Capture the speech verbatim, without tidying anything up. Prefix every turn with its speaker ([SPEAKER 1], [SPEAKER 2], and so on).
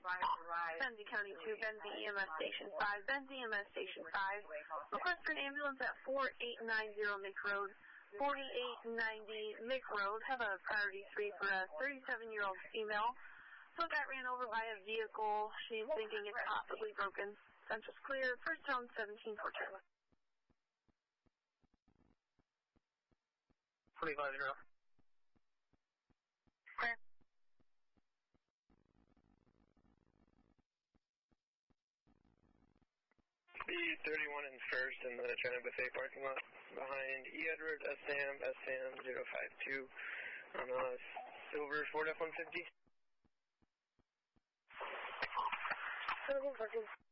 [SPEAKER 1] Benzie County two, Benzie E M S Station five, Benzie E M S Station five. Request for an ambulance at four eight nine zero Mick Road, forty-eight ninety Mick Road. Have a priority three for a thirty-seven-year-old female. So got ran over by a vehicle. She's thinking it's possibly broken. Central's clear. First town seventeen four two.
[SPEAKER 2] twenty-five zero.
[SPEAKER 1] Clear.
[SPEAKER 2] B thirty-one in first in the China Buffet parking lot behind E. Edward, S A M, S A M zero five two on uh, Silver Ford F one fifty.
[SPEAKER 1] seventeen fourteen.